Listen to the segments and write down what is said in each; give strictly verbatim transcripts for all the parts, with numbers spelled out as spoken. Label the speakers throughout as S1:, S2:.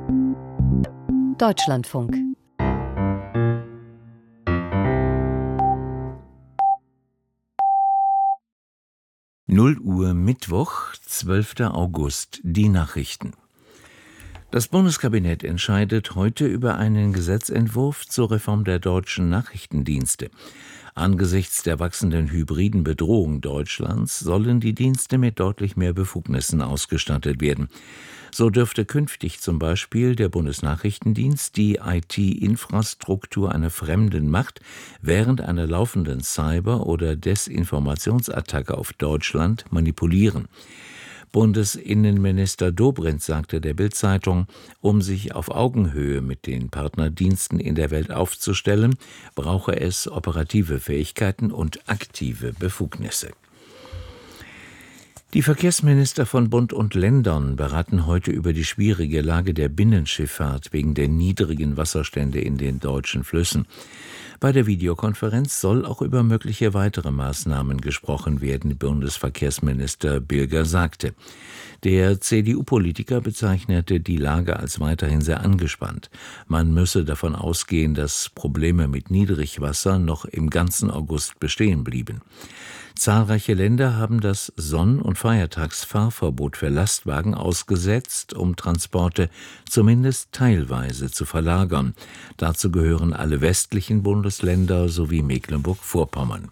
S1: Deutschlandfunk.
S2: null Uhr Mittwoch, zwölfter August, die Nachrichten. Das Bundeskabinett entscheidet heute über einen Gesetzentwurf zur Reform der deutschen Nachrichtendienste. Angesichts der wachsenden hybriden Bedrohung Deutschlands sollen die Dienste mit deutlich mehr Befugnissen ausgestattet werden. So dürfte künftig zum Beispiel der Bundesnachrichtendienst die I T-Infrastruktur einer fremden Macht während einer laufenden Cyber- oder Desinformationsattacke auf Deutschland manipulieren. Bundesinnenminister Dobrindt sagte der Bild-Zeitung, um sich auf Augenhöhe mit den Partnerdiensten in der Welt aufzustellen, brauche es operative Fähigkeiten und aktive Befugnisse. Die Verkehrsminister von Bund und Ländern beraten heute über die schwierige Lage der Binnenschifffahrt wegen der niedrigen Wasserstände in den deutschen Flüssen. Bei der Videokonferenz soll auch über mögliche weitere Maßnahmen gesprochen werden, Bundesverkehrsminister Bilger sagte. Der C D U-Politiker bezeichnete die Lage als weiterhin sehr angespannt. Man müsse davon ausgehen, dass Probleme mit Niedrigwasser noch im ganzen August bestehen blieben. Zahlreiche Länder haben das Sonn- und Feiertagsfahrverbot für Lastwagen ausgesetzt, um Transporte zumindest teilweise zu verlagern. Dazu gehören alle westlichen Bundesländer sowie Mecklenburg-Vorpommern.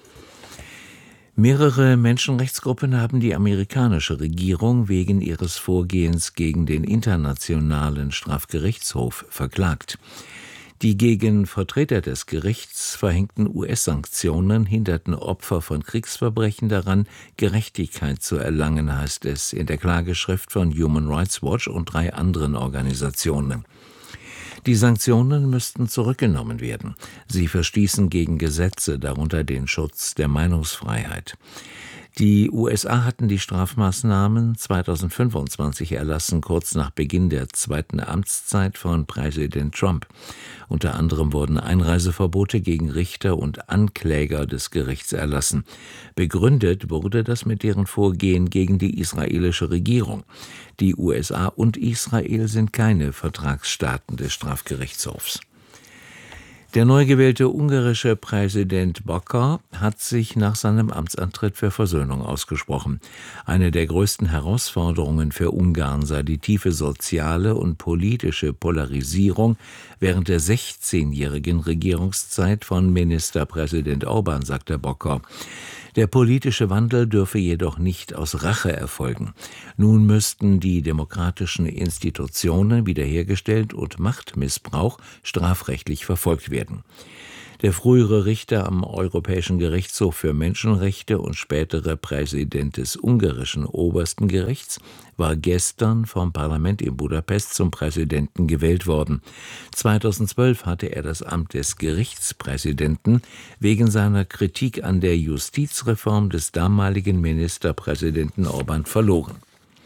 S2: Mehrere Menschenrechtsgruppen haben die amerikanische Regierung wegen ihres Vorgehens gegen den Internationalen Strafgerichtshof verklagt. Die gegen Vertreter des Gerichts verhängten U S-Sanktionen hinderten Opfer von Kriegsverbrechen daran, Gerechtigkeit zu erlangen, heißt es in der Klageschrift von Human Rights Watch und drei anderen Organisationen. Die Sanktionen müssten zurückgenommen werden. Sie verstießen gegen Gesetze, darunter den Schutz der Meinungsfreiheit. Die U S A hatten die Strafmaßnahmen zweitausendfünfundzwanzig erlassen, kurz nach Beginn der zweiten Amtszeit von Präsident Trump. Unter anderem wurden Einreiseverbote gegen Richter und Ankläger des Gerichts erlassen. Begründet wurde das mit deren Vorgehen gegen die israelische Regierung. Die U S A und Israel sind keine Vertragsstaaten des Strafgerichtshofs. Der neu gewählte ungarische Präsident Bakar hat sich nach seinem Amtsantritt für Versöhnung ausgesprochen. Eine der größten Herausforderungen für Ungarn sei die tiefe soziale und politische Polarisierung während der sechzehnjährigen Regierungszeit von Ministerpräsident Orbán, sagte Bakar. Der politische Wandel dürfe jedoch nicht aus Rache erfolgen. Nun müssten die demokratischen Institutionen wiederhergestellt und Machtmissbrauch strafrechtlich verfolgt werden. Der frühere Richter am Europäischen Gerichtshof für Menschenrechte und spätere Präsident des ungarischen Obersten Gerichts war gestern vom Parlament in Budapest zum Präsidenten gewählt worden. zweitausendzwölf hatte er das Amt des Gerichtspräsidenten wegen seiner Kritik an der Justizreform des damaligen Ministerpräsidenten Orbán verloren.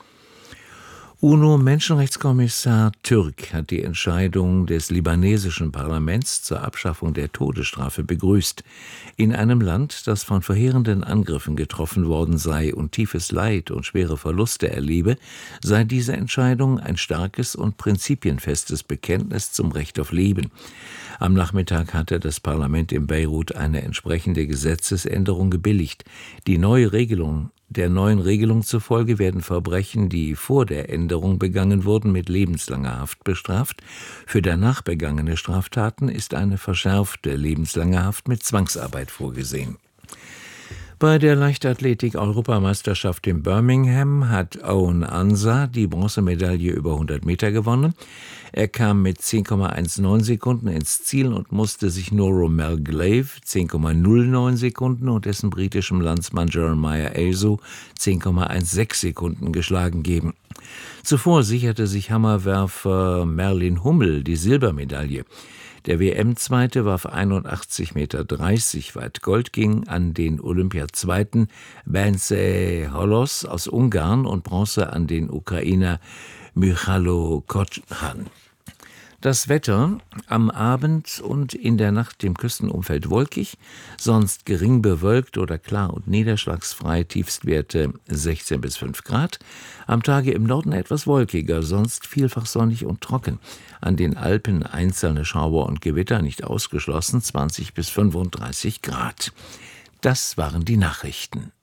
S2: UNO-Menschenrechtskommissar Türk hat die Entscheidung des libanesischen Parlaments zur Abschaffung der Todesstrafe begrüßt. In einem Land, das von verheerenden Angriffen getroffen worden sei und tiefes Leid und schwere Verluste erlebe, sei diese Entscheidung ein starkes und prinzipienfestes Bekenntnis zum Recht auf Leben. Am Nachmittag hatte das Parlament in Beirut eine entsprechende Gesetzesänderung gebilligt. Die neue Regelung Der neuen Regelung zufolge werden Verbrechen, die vor der Änderung begangen wurden, mit lebenslanger Haft bestraft. Für danach begangene Straftaten ist eine verschärfte lebenslange Haft mit Zwangsarbeit vorgesehen. Bei der Leichtathletik-Europameisterschaft in Birmingham hat Owen Ansah die Bronzemedaille über hundert Meter gewonnen. Er kam mit zehn Komma neunzehn Sekunden ins Ziel und musste sich nur Romel Glave zehn Komma null neun Sekunden und dessen britischem Landsmann Jeremiah Ayew zehn Komma sechzehn Sekunden geschlagen geben. Zuvor sicherte sich Hammerwerfer Merlin Hummel die Silbermedaille. Der W M-Zweite warf einundachtzig Komma dreißig Meter weit. Gold ging an den Olympiazweiten Bence Holos aus Ungarn und Bronze an den Ukrainer Michalo Kochan. Das Wetter: am Abend und in der Nacht im Küstenumfeld wolkig, sonst gering bewölkt oder klar und niederschlagsfrei, Tiefstwerte sechzehn bis fünf Grad. Am Tage im Norden etwas wolkiger, sonst vielfach sonnig und trocken. An den Alpen einzelne Schauer und Gewitter nicht ausgeschlossen, zwanzig bis fünfunddreißig Grad. Das waren die Nachrichten.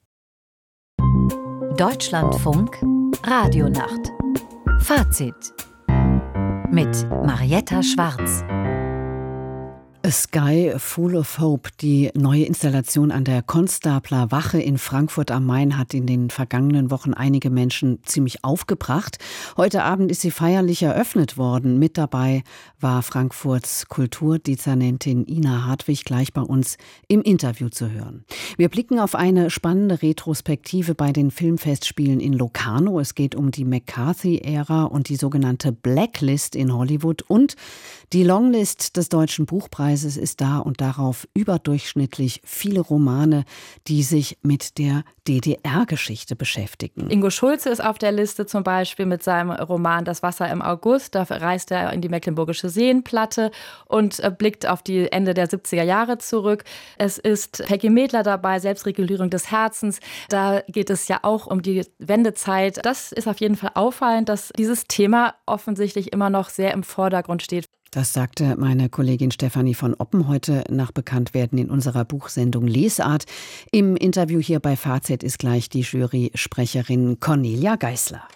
S1: Deutschlandfunk Radionacht. Fazit mit Marietta Schwarz.
S3: A Sky Full of Hope, die neue Installation an der Konstapler Wache in Frankfurt am Main, hat in den vergangenen Wochen einige Menschen ziemlich aufgebracht. Heute Abend ist sie feierlich eröffnet worden. Mit dabei war Frankfurts Kulturdezernentin Ina Hartwig, gleich bei uns im Interview zu hören. Wir blicken auf eine spannende Retrospektive bei den Filmfestspielen in Locarno. Es geht um die McCarthy-Ära und die sogenannte Blacklist in Hollywood, und die Longlist des Deutschen Buchpreises ist da und darauf überdurchschnittlich viele Romane, die sich mit der D D R-Geschichte beschäftigen.
S4: Ingo Schulze ist auf der Liste, zum Beispiel mit seinem Roman Das Wasser im August. Da reist er in die Mecklenburgische Seenplatte und blickt auf die Ende der siebziger Jahre zurück. Es ist Peggy Medler dabei, Selbstregulierung des Herzens. Da geht es ja auch um die Wendezeit. Das ist auf jeden Fall auffallend, dass dieses Thema offensichtlich immer noch sehr im Vordergrund steht.
S3: Das sagte meine Kollegin Stefanie von Oppen heute nach Bekanntwerden in unserer Buchsendung Lesart. Im Interview hier bei Fazit ist gleich die Jury-Sprecherin Cornelia Geisler.